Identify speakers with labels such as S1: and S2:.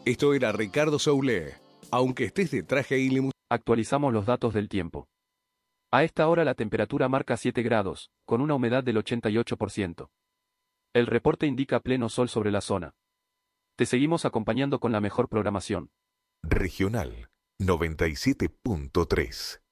S1: Esto era Ricardo Soule. Aunque estés de traje y limusina.
S2: Actualizamos los datos del tiempo. A esta hora la temperatura marca 7 grados, con una humedad del 88%. El reporte indica pleno sol sobre la zona. Te seguimos acompañando con la mejor programación.
S3: Regional 97.3